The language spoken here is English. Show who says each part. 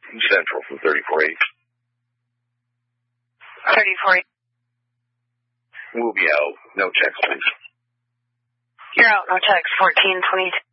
Speaker 1: Central from 34-8.
Speaker 2: 34-8.
Speaker 1: We'll be out. No text, please.
Speaker 2: You're out. No text. 14-22.